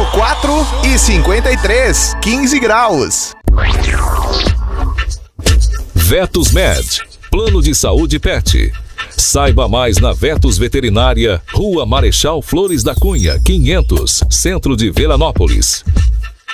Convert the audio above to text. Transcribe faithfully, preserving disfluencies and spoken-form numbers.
quatro e cinquenta e três, quinze graus. Vetos Med, Plano de Saúde Pet. Saiba mais na Vetos Veterinária, Rua Marechal Flores da Cunha, quinhentos, Centro de Veranópolis.